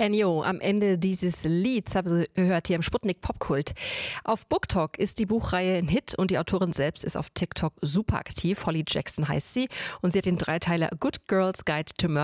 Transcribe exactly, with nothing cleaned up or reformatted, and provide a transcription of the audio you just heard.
Ennio, am Ende dieses Lieds habe ich gehört hier im Sputnik Popkult. Auf BookTok ist die Buchreihe ein Hit und die Autorin selbst ist auf TikTok super aktiv. Holly Jackson heißt sie und sie hat den Dreiteiler Good Girls Guide to Murder